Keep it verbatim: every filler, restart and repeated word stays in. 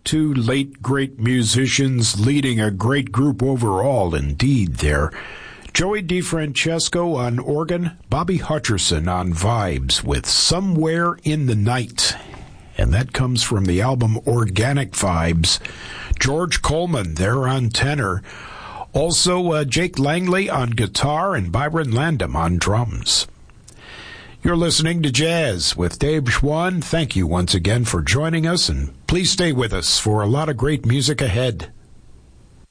two late great musicians leading a great group overall indeed there. Joey DeFrancesco on organ, Bobby Hutcherson on vibes with Somewhere in the Night. And that comes from the album Organic Vibes. George Coleman there on tenor. Also uh, Jake Langley on guitar and Byron Landam on drums. You're listening to Jazz with Dave Schwann. Thank you once again for joining us, and please stay with us for a lot of great music ahead.